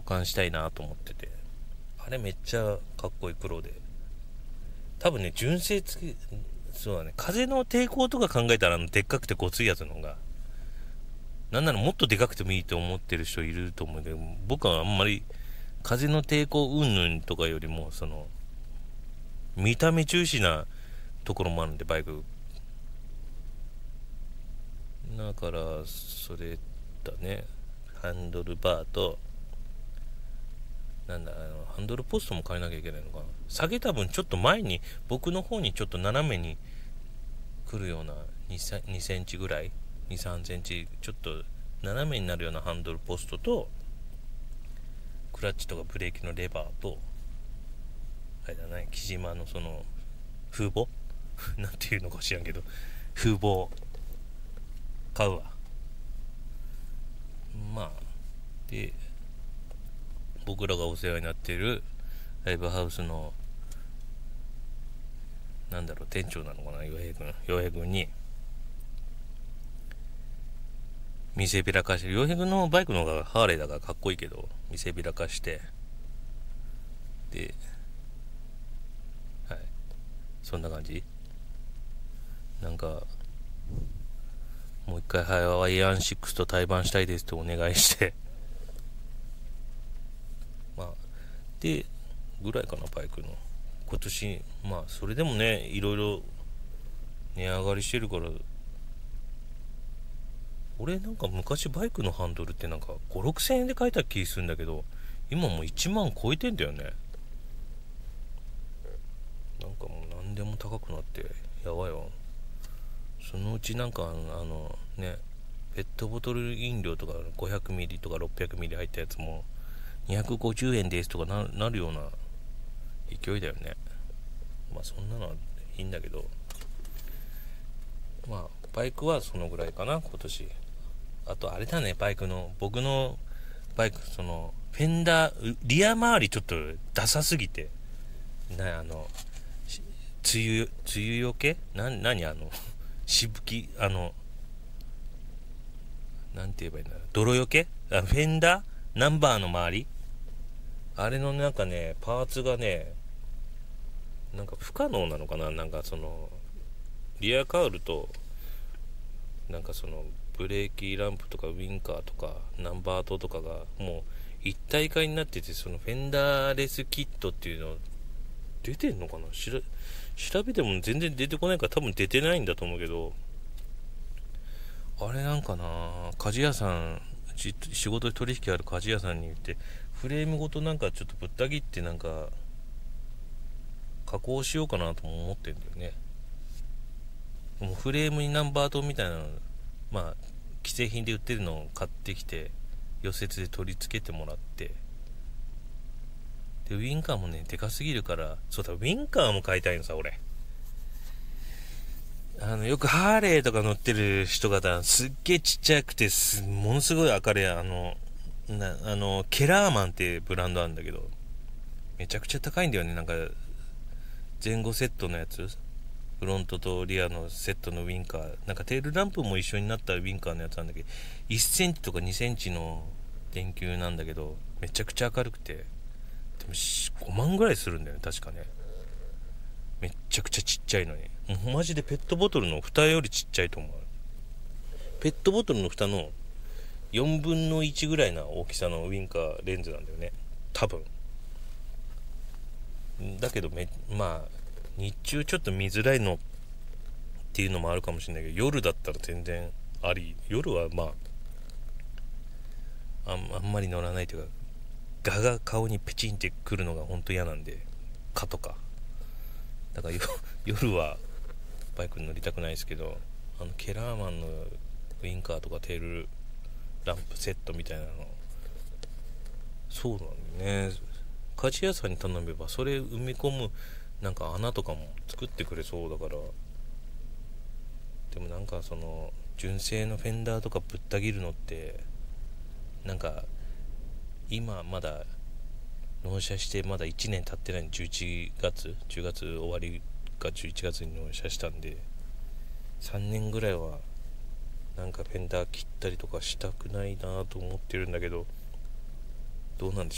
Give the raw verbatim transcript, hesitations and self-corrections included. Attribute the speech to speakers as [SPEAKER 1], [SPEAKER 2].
[SPEAKER 1] 換したいなと思ってて、あれめっちゃかっこいい黒で、多分ね純正つき、そうだね、風の抵抗とか考えたらあのでっかくてごついやつの方が、なんならもっとでかくてもいいと思ってる人いると思うけど、僕はあんまり風の抵抗云々とかよりもその見た目重視なところもあるんで、バイクだからそれだね。ハンドルバーとなんだあのハンドルポストも変えなきゃいけないのかな。下げた分ちょっと前に僕の方にちょっと斜めに来るような 2, 2センチぐらいにさんセンチちょっと斜めになるようなハンドルポストと、クラッチとかブレーキのレバーと、あれだね、木島のその風防なんていうのか知らんけど、風防買うわ。まあで僕らがお世話になっているライブハウスのなんだろう店長なのかな、洋平君洋平君に見せびらかして、洋平君のバイクの方がハーレーだからかっこいいけど見せびらかして、ではいそんな感じ。なんかもう一回ハワイアンシックスと対バンしたいですとお願いしてまあでぐらいかな、バイクの今年。まあそれでもねいろいろ値上がりしてるから、俺なんか昔バイクのハンドルってなんかご、ろくせんえんで買えた気するんだけど、今もういちまん超えてんだよね。なんかもう何でも高くなってやばいわ。そのうちなんかあのねペットボトル飲料とかごひゃくミリとかろっぴゃくミリ入ったやつもにひゃくごじゅうえんですとか な, なるような勢いだよね。まあそんなのはいいんだけど、まあバイクはそのぐらいかな今年。あとあれだね、バイクの僕のバイク、そのフェンダーリア周りちょっとダサすぎてな、あの梅雨梅雨よけな何あのしぶき、あのなんて言えばいいんだ、泥よけ、あフェンダーナンバーの周り、あれのなんかねパーツがねなんか不可能なのかな。なんかそのリアカウルとなんかそのブレーキランプとかウィンカーとかナンバー灯とかがもう一体化になってて、そのフェンダーレスキットっていうの出てんのかな、しら調べても全然出てこないから多分出てないんだと思うけど、あれなんかな、鍛冶屋さん、仕事で取引ある鍛冶屋さんに言ってフレームごとなんかちょっとぶった切ってなんか加工しようかなとも思ってんだよね。もうフレームにナンバー灯みたいなの、まあ既製品で売ってるのを買ってきて溶接で取り付けてもらって、でウィンカーもねでかすぎるから、そうだウィンカーも買いたいのさ俺。あのよくハーレーとか乗ってる人方すっげえちっちゃくてすものすごい明るいあのなあのケラーマンってブランドあるんだけど、めちゃくちゃ高いんだよね。なんか前後セットのやつ、フロントとリアのセットのウィンカー、なんかテールランプも一緒になったウィンカーのやつなんだけど、いっセンチとかにセンチの電球なんだけどめちゃくちゃ明るくて、でもごまんぐらいするんだよね確かね。めっちゃくちゃちっちゃいのに、もうマジでペットボトルの蓋よりちっちゃいと思う。ペットボトルの蓋のよんぶんのいちぐらいな大きさのウィンカーレンズなんだよね多分。だけどめまあ日中ちょっと見づらいのっていうのもあるかもしれないけど、夜だったら全然あり。夜はまあ あ, あんまり乗らないというか、ガが顔にペチンってくるのが本当嫌なんで、蚊とかだから夜はバイクに乗りたくないですけど、あのケラーマンのウィンカーとかテールランプセットみたいなの、そうなんだね。鍛冶屋さんに頼めばそれ埋め込むなんか穴とかも作ってくれそうだから。でもなんかその純正のフェンダーとかぶった切るのってなんか今まだ納車してまだいちねん経ってないの、じゅういちがつじゅうがつ終わりかじゅういちがつに納車したんで、さんねんぐらいはなんかフェンダー切ったりとかしたくないなと思ってるんだけど、どうなんでしょう